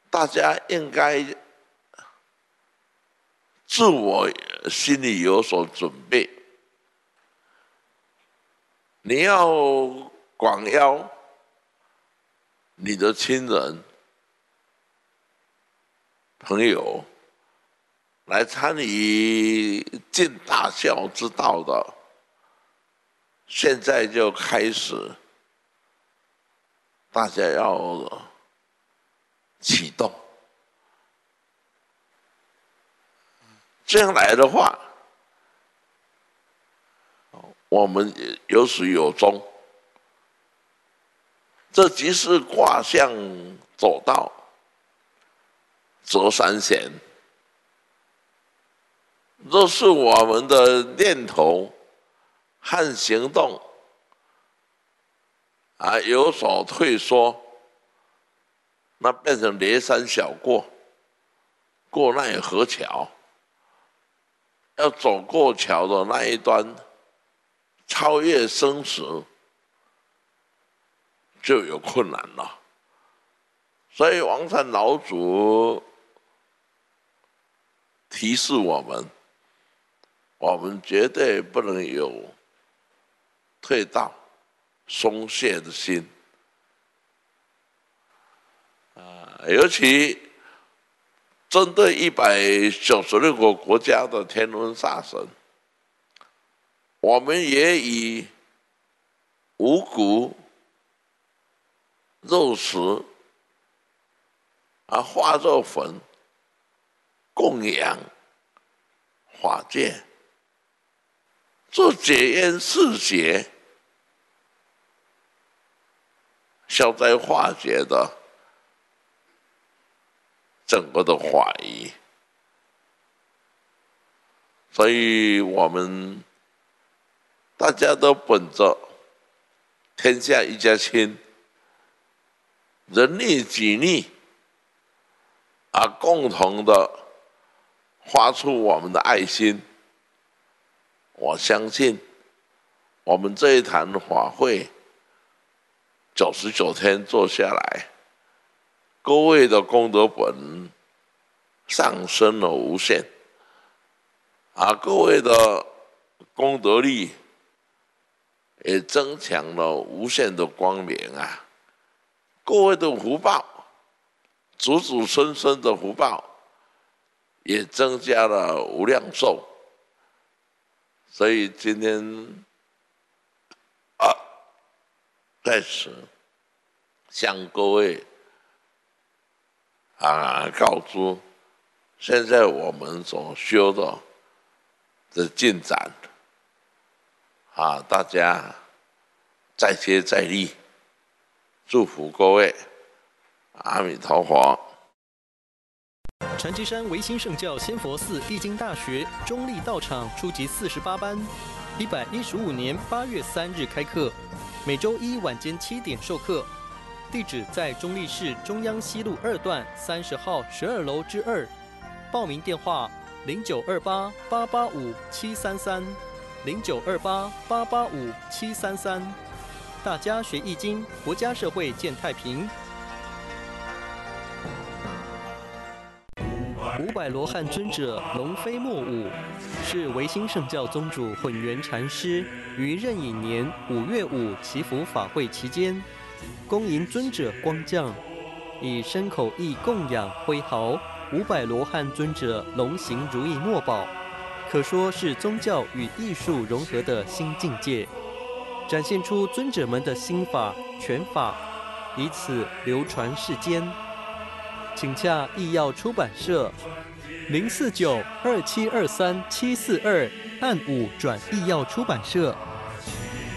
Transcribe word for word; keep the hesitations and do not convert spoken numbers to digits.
大家应该自我心里有所准备。你要广邀你的亲人、朋友来参与尽大孝之道的，现在就开始，大家要启动。这样来的话，我们有始有终。这即是卦象走到择三贤。若是我们的念头和行动啊有所退缩，那变成连山小过，过奈何桥。要走过桥的那一端，超越生死，就有困难了。所以王禅老祖提示我们，我们绝对不能有退道、松懈的心。啊，尤其针对一百九十六个国家的天文煞神，我们也以五谷、肉食啊化作粉，供养法界，做解冤释结、消灾化解的整个的法仪。所以我们大家都本着天下一家亲，人力己力啊，共同的发出我们的爱心。我相信我们这一堂法会九十九天做下来，各位的功德本上升了无限啊，各位的功德力也增强了无限的光明啊，各位的福报，子子孙孙的福报也增加了无量寿。所以今天啊，在此向各位啊告知，现在我们所修的的进展啊，大家再接再厉，祝福各位，阿弥陀佛。 禅机山维新圣教仙佛寺易经大学中立道场初级四十八班，一百一十五年八月三日开课，每周一晚间七点授课。地址在中立市中央西路二段三十号十二楼之二。报名电话：零九二八八八五七三三，零九二八八八五七三三。大家学易经，国家社会健太平。五百罗汉尊者龙飞莫舞，是维新圣教宗主混元禅师于壬寅年五月五祈福法会期间，恭迎尊者光降，以身口意供养挥毫五百罗汉尊者龙行如意墨宝，可说是宗教与艺术融合的新境界，展现出尊者们的心法拳法，以此流传世间。请洽易药出版社零四九二七二三七四二，按五转易药出版社。